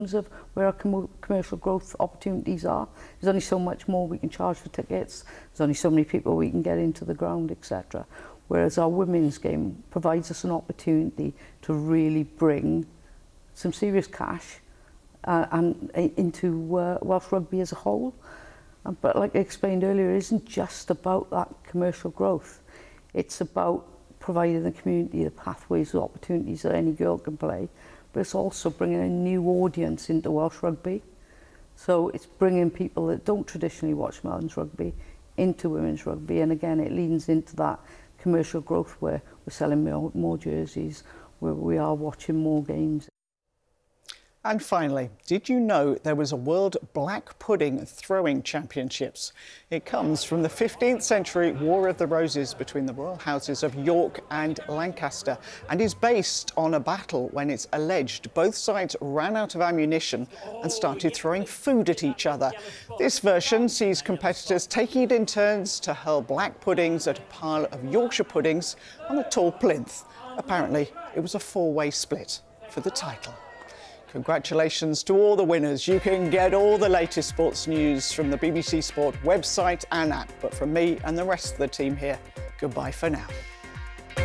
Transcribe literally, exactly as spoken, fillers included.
of where our com commercial growth opportunities are. There's only so much more we can charge for tickets. There's only so many people we can get into the ground, et cetera. Whereas our women's game provides us an opportunity to really bring some serious cash uh, and uh, into uh, Welsh rugby as a whole. Um, but like I explained earlier, it isn't just about that commercial growth. It's about providing the community the pathways, the opportunities that any girl can play. But it's also bringing a new audience into Welsh rugby. So it's bringing people that don't traditionally watch men's rugby into women's rugby. And again, it leans into that commercial growth where we're selling more, more jerseys, where we are watching more games. And finally, did you know there was a World Black Pudding Throwing Championships? It comes from the fifteenth century War of the Roses between the royal houses of York and Lancaster, and is based on a battle when it's alleged both sides ran out of ammunition and started throwing food at each other. This version sees competitors taking it in turns to hurl black puddings at a pile of Yorkshire puddings on a tall plinth. Apparently, it was a four-way split for the title. Congratulations to all the winners. You can get all the latest sports news from the B B C Sport website and app. But from me and the rest of the team here, goodbye for now.